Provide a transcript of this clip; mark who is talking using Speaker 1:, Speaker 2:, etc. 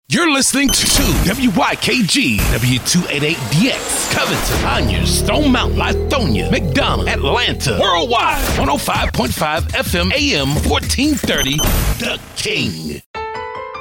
Speaker 1: You're listening to WYKG, W288DX, Covington, Conyers, Stone Mountain, Lithonia, McDonough, Atlanta, worldwide, 105.5 FM, AM 1430, The King.